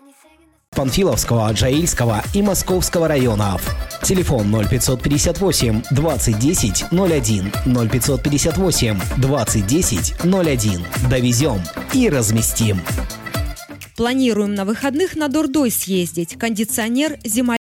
Панфиловского, Джаильского и Московского районов. Телефон 0558 2010 01 0558 2010 01. Довезем и разместим. Планируем на выходных на Дордой съездить. Кондиционер, зима